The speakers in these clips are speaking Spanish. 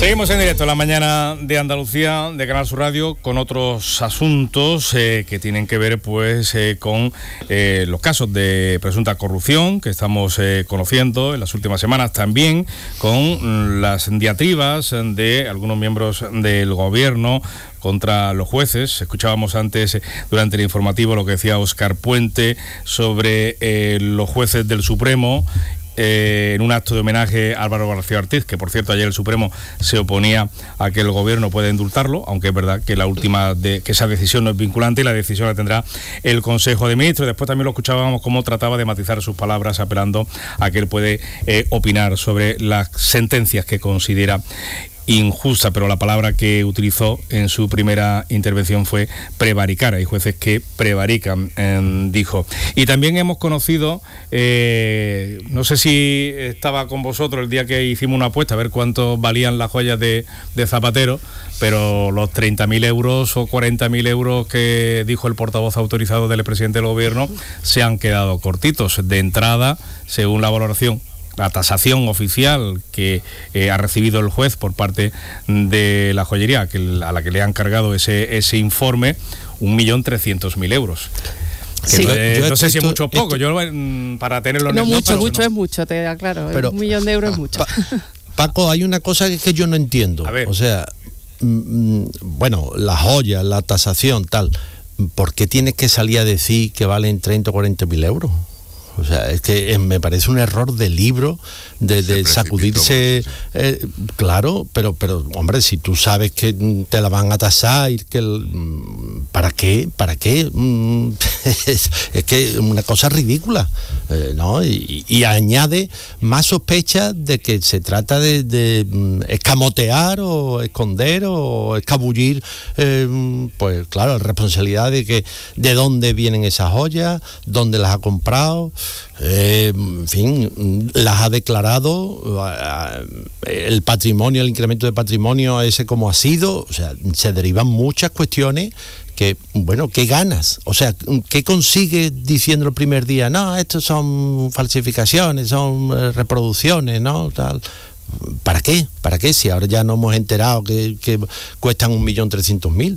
Seguimos en directo en la mañana de Andalucía de Canal Sur Radio con otros asuntos que tienen que ver pues con los casos de presunta corrupción que estamos conociendo en las últimas semanas, también con las diatribas de algunos miembros del gobierno contra los jueces. Escuchábamos antes durante el informativo lo que decía Óscar Puente sobre los jueces del Supremo en un acto de homenaje a Álvaro García Ortiz, que por cierto ayer el Supremo se oponía a que el gobierno pueda indultarlo, aunque es verdad que que esa decisión no es vinculante y la decisión la tendrá el Consejo de Ministros. Después también lo escuchábamos cómo trataba de matizar sus palabras, apelando a que él puede opinar sobre las sentencias que considera injusta, pero la palabra que utilizó en su primera intervención fue prevaricar. Hay jueces que prevarican, dijo. Y también hemos conocido, no sé si estaba con vosotros el día que hicimos una apuesta a ver cuánto valían las joyas de Zapatero, pero los 30.000 euros o 40.000 euros que dijo el portavoz autorizado del presidente del gobierno se han quedado cortitos. De entrada, según la valoración, la tasación oficial que ha recibido el juez por parte de la joyería a la que le han cargado ese informe, 1.300.000 euros. Sí. No sé si es mucho o poco, yo para tenerlo... No, mucho es mucho, te aclaro, pero 1.000.000 de euros es mucho. Paco, hay una cosa que yo no entiendo, o sea, bueno, las joyas, la tasación, tal, ¿por qué tienes que salir a decir que valen 30 o 40.000 euros? O sea, es que me parece un error de libro, de sacudirse, claro, pero hombre, si tú sabes que te la van a tasar, ¿para qué? Es que una cosa ridícula, ¿no? Y añade más sospecha de que se trata de escamotear o esconder o escabullir, pues claro, la responsabilidad de dónde vienen esas joyas, dónde las ha comprado. En fin, las ha declarado, el patrimonio, el incremento de patrimonio ese como ha sido, o sea, se derivan muchas cuestiones que, bueno, ¿qué ganas? O sea, ¿qué consigues diciendo el primer día? No, estos son falsificaciones, son reproducciones, ¿no? Tal. ¿Para qué? ¿Para qué? Si ahora ya nos hemos enterado que cuestan 1.300.000.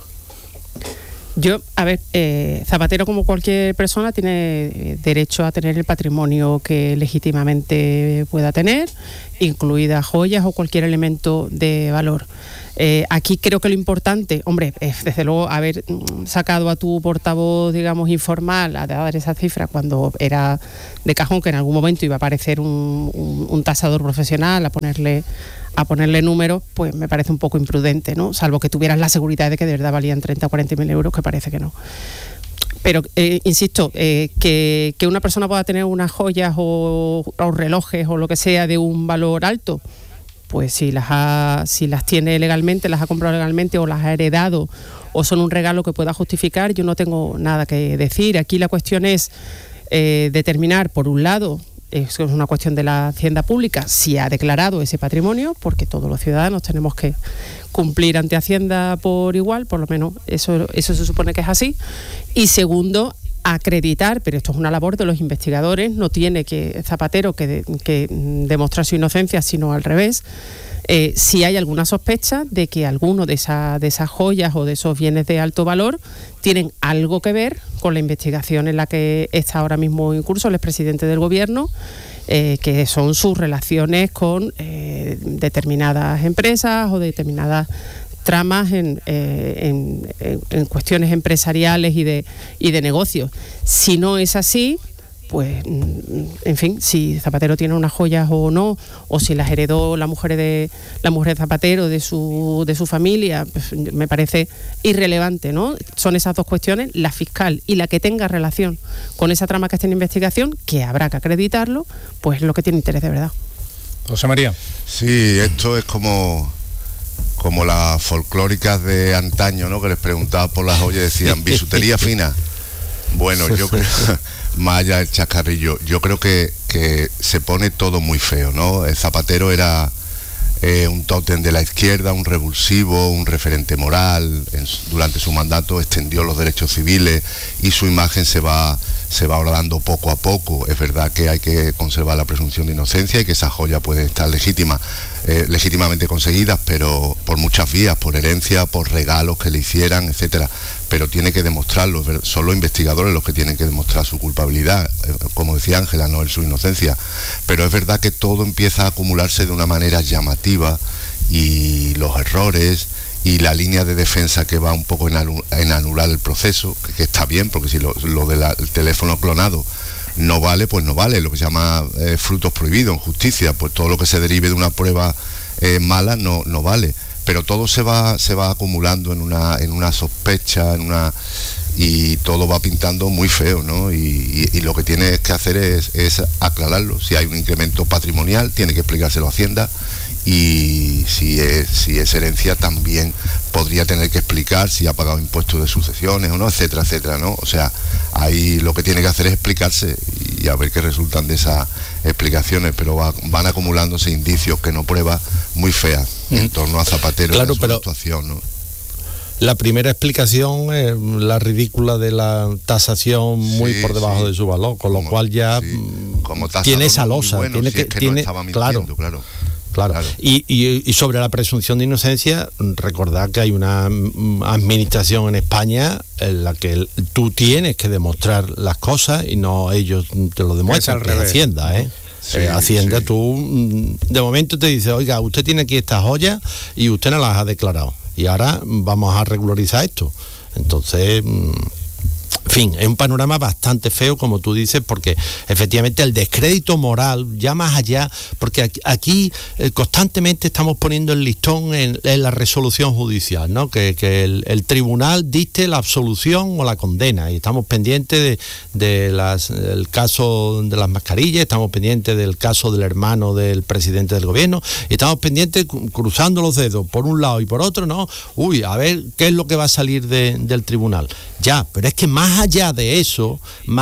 Yo, a ver, Zapatero, como cualquier persona, tiene derecho a tener el patrimonio que legítimamente pueda tener, incluidas joyas o cualquier elemento de valor. Aquí creo que lo importante, hombre, es desde luego haber sacado a tu portavoz, digamos, informal a dar esa cifra cuando era de cajón que en algún momento iba a aparecer un tasador profesional a ponerle números, pues me parece un poco imprudente, ¿no? Salvo que tuvieras la seguridad de que de verdad valían 30 o 40.000 euros, que parece que no. Pero, insisto, que una persona pueda tener unas joyas o relojes o lo que sea de un valor alto, pues si las tiene legalmente, las ha comprado legalmente o las ha heredado o son un regalo que pueda justificar, yo no tengo nada que decir. Aquí la cuestión es determinar, por un lado, es una cuestión de la Hacienda Pública, si ha declarado ese patrimonio, porque todos los ciudadanos tenemos que cumplir ante Hacienda por igual, por lo menos eso se supone que es así. Y segundo, acreditar, pero esto es una labor de los investigadores, no tiene que Zapatero que demostrar su inocencia, sino al revés. Si hay alguna sospecha de que alguno de esas joyas o de esos bienes de alto valor tienen algo que ver con la investigación en la que está ahora mismo en curso el expresidente del gobierno, que son sus relaciones con determinadas empresas o determinadas tramas en cuestiones empresariales y de negocios. Si no es así, pues, en fin, si Zapatero tiene unas joyas o no, o si las heredó la mujer de Zapatero de su familia, pues, me parece irrelevante, ¿no? Son esas dos cuestiones, la fiscal y la que tenga relación con esa trama que está en investigación, que habrá que acreditarlo, pues lo que tiene interés de verdad. José María. Sí, esto es como las folclóricas de antaño, ¿no? Que les preguntaba por las joyas y decían, bisutería fina. Bueno, yo creo, más allá del chascarrillo, yo creo que se pone todo muy feo, ¿no? El Zapatero era un tótem de la izquierda, un revulsivo, un referente moral. Durante su mandato extendió los derechos civiles y su imagen se va ahora dando poco a poco. Es verdad que hay que conservar la presunción de inocencia y que esa joya puede estar legítima. legítimamente conseguidas, pero por muchas vías, por herencia, por regalos que le hicieran, etcétera. Pero tiene que demostrarlo, son los investigadores los que tienen que demostrar su culpabilidad, como decía Ángela, no su inocencia. Pero es verdad que todo empieza a acumularse de una manera llamativa, y los errores y la línea de defensa que va un poco en anular el proceso, que está bien, porque si lo del teléfono clonado no vale, pues no vale, lo que se llama frutos prohibidos en justicia, pues todo lo que se derive de una prueba mala no vale, pero todo se va acumulando en una sospecha, y todo va pintando muy feo, ¿no? Y lo que tiene que hacer es aclararlo. Si hay un incremento patrimonial, tiene que explicárselo a Hacienda, y si es herencia, también podría tener que explicar si ha pagado impuestos de sucesiones o no, etcétera, etcétera, ¿no? O sea, ahí lo que tiene que hacer es explicarse y a ver qué resultan de esas explicaciones, pero van acumulándose indicios que no prueba muy feas en torno a Zapatero, claro, y a su actuación, ¿no? La primera explicación es la ridícula de la tasación muy por debajo de su valor, con lo cual ya tiene esa losa, bueno, tiene que no estaba mintiendo, claro. Y sobre la presunción de inocencia, recordad que hay una administración en España en la que tú tienes que demostrar las cosas y no ellos te lo demuestran, que es Hacienda, ¿eh? Hacienda, tú de momento te dice, oiga, usted tiene aquí estas joyas y usted no las ha declarado, y ahora vamos a regularizar esto. Entonces, en fin, es un panorama bastante feo, como tú dices, porque efectivamente el descrédito moral, ya más allá, porque aquí constantemente estamos poniendo el listón en la resolución judicial, ¿no? Que el tribunal dicte la absolución o la condena, y estamos pendientes del caso de las mascarillas, estamos pendientes del caso del hermano del presidente del gobierno, y estamos pendientes, cruzando los dedos por un lado y por otro, ¿no? Uy, a ver qué es lo que va a salir del tribunal. Ya, pero es que más allá de eso,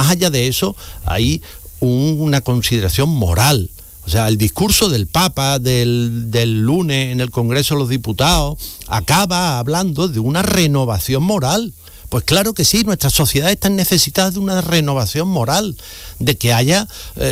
hay una consideración moral. O sea, el discurso del Papa del lunes en el Congreso de los Diputados acaba hablando de una renovación moral. Pues claro que sí, nuestra sociedad está necesitada de una renovación moral, de que haya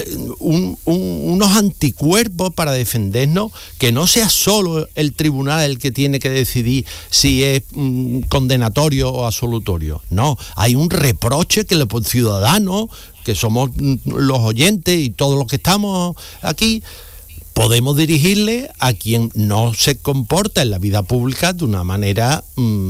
unos anticuerpos para defendernos, que no sea solo el tribunal el que tiene que decidir si es condenatorio o absolutorio. No, hay un reproche que los ciudadanos, que somos los oyentes y todos los que estamos aquí, podemos dirigirle a quien no se comporta en la vida pública de una manera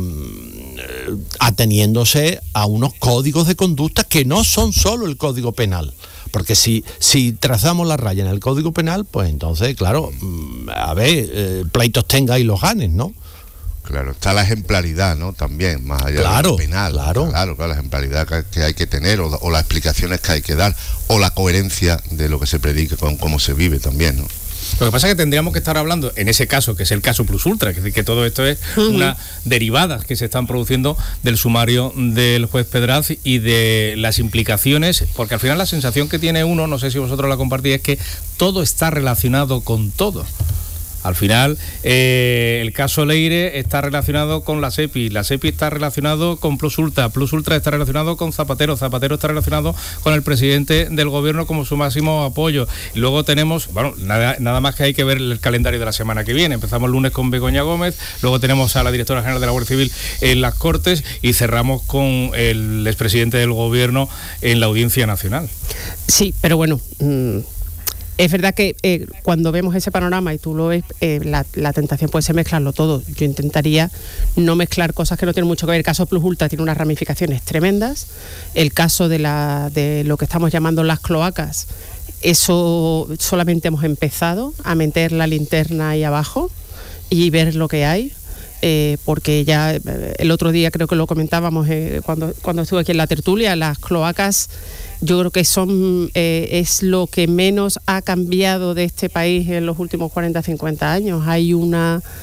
ateniéndose a unos códigos de conducta que no son solo el Código Penal. Porque si trazamos la raya en el Código Penal, pues entonces, claro, pleitos tenga y los ganes, ¿no? Claro, está la ejemplaridad, ¿no? También, más allá de lo penal. Claro, la ejemplaridad que hay que tener, o las explicaciones que hay que dar, o la coherencia de lo que se predica con cómo se vive también, ¿no? Lo que pasa es que tendríamos que estar hablando, en ese caso, que es el caso Plus Ultra, es decir, que todo esto es unas derivadas que se están produciendo del sumario del juez Pedraz y de las implicaciones, porque al final la sensación que tiene uno, no sé si vosotros la compartís, es que todo está relacionado con todo. Al final, el caso Leire está relacionado con la SEPI está relacionado con Plus Ultra está relacionado con Zapatero está relacionado con el presidente del gobierno como su máximo apoyo. Y luego tenemos, nada más que hay que ver el calendario de la semana que viene. Empezamos el lunes con Begoña Gómez, luego tenemos a la directora general de la Guardia Civil en las Cortes y cerramos con el expresidente del gobierno en la Audiencia Nacional. Sí, pero bueno... Es verdad que cuando vemos ese panorama y tú lo ves, la tentación puede ser mezclarlo todo. Yo intentaría no mezclar cosas que no tienen mucho que ver. El caso Plus Ultra tiene unas ramificaciones tremendas. El caso de lo que estamos llamando las cloacas, eso solamente hemos empezado a meter la linterna ahí abajo y ver lo que hay. Porque ya el otro día creo que lo comentábamos cuando estuve aquí en la tertulia, las cloacas yo creo que es lo que menos ha cambiado de este país en los últimos 40-50 años. Hay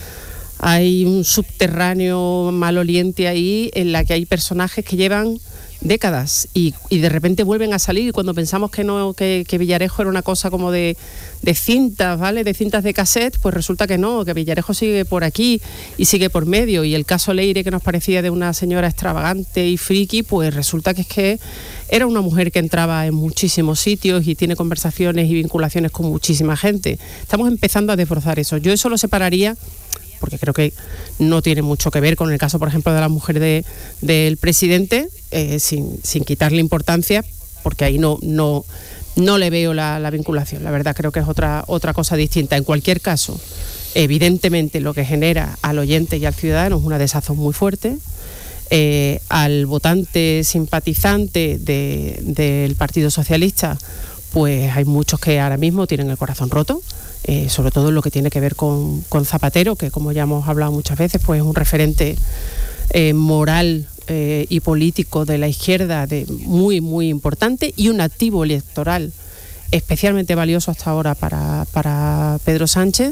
un subterráneo maloliente ahí en la que hay personajes que llevan décadas y de repente vuelven a salir cuando pensamos que no, que Villarejo era una cosa como de cintas, ¿vale? De cintas de cassette, pues resulta que no, que Villarejo sigue por aquí y sigue por medio, y el caso Leire, que nos parecía de una señora extravagante y friki, pues resulta que es que era una mujer que entraba en muchísimos sitios y tiene conversaciones y vinculaciones con muchísima gente. Estamos empezando a desbrozar eso. Yo eso lo separaría, porque creo que no tiene mucho que ver con el caso, por ejemplo, de la mujer del presidente, sin quitarle importancia, porque ahí no le veo la vinculación. La verdad, creo que es otra cosa distinta. En cualquier caso, evidentemente lo que genera al oyente y al ciudadano es una desazón muy fuerte. Al votante simpatizante del Partido Socialista, pues hay muchos que ahora mismo tienen el corazón roto. Sobre todo en lo que tiene que ver con Zapatero, que como ya hemos hablado muchas veces, pues es un referente moral y político de la izquierda muy, muy importante, y un activo electoral especialmente valioso hasta ahora para Pedro Sánchez,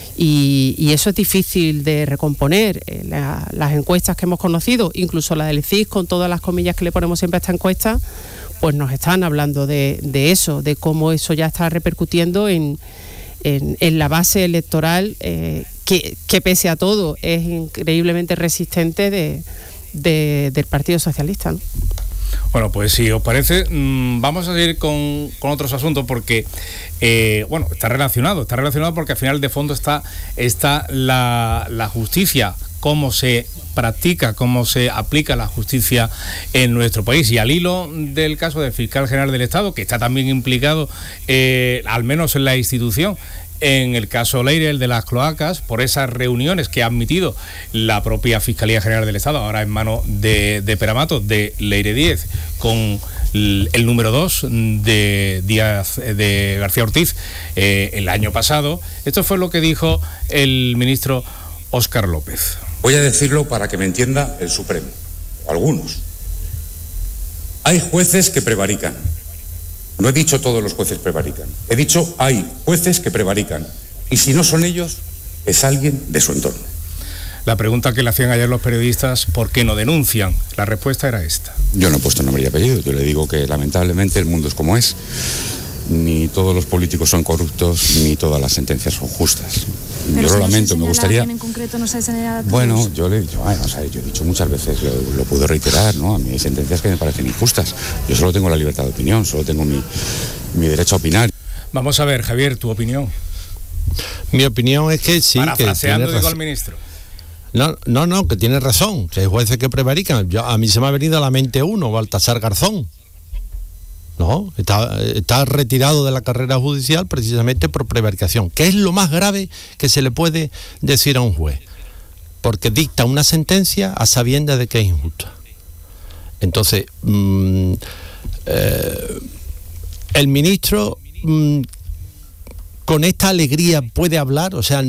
y eso es difícil de recomponer. Las encuestas que hemos conocido, incluso la del CIS, con todas las comillas que le ponemos siempre a esta encuesta, pues nos están hablando de eso, de cómo eso ya está repercutiendo en la base electoral, que pese a todo es increíblemente resistente del Partido Socialista, ¿no? Bueno, pues si os parece, vamos a seguir con otros asuntos, porque está relacionado porque al final de fondo está la justicia, cómo se practica, cómo se aplica la justicia en nuestro país. Y al hilo del caso del fiscal general del Estado, que está también implicado, al menos en la institución, en el caso Leire, el de las cloacas, por esas reuniones que ha admitido la propia Fiscalía General del Estado, ahora en manos de Peramato, de Leire Díez, con el número 2 de García Ortiz el año pasado. Esto fue lo que dijo el ministro Óscar López. Voy a decirlo para que me entienda el Supremo, o algunos. Hay jueces que prevarican. No he dicho todos los jueces prevarican. He dicho hay jueces que prevarican. Y si no son ellos, es alguien de su entorno. La pregunta que le hacían ayer los periodistas, ¿por qué no denuncian? La respuesta era esta. Yo no he puesto nombre y apellido. Yo le digo que lamentablemente el mundo es como es. Ni todos los políticos son corruptos, ni todas las sentencias son justas. Yo lo lamento, me gustaría... En concreto no se señala a todos. Bueno, yo he dicho muchas veces, lo puedo reiterar, ¿no? A mí hay sentencias que me parecen injustas. Yo solo tengo la libertad de opinión, solo tengo mi derecho a opinar. Vamos a ver, Javier, tu opinión. Mi opinión es que sí, parafraseando, digo al ministro. No, que tiene razón. Que hay jueces que prevarican. A mí se me ha venido a la mente uno, Baltasar Garzón. No, está retirado de la carrera judicial precisamente por prevaricación, que es lo más grave que se le puede decir a un juez, porque dicta una sentencia a sabiendas de que es injusta. Entonces, el ministro con esta alegría puede hablar, o sea,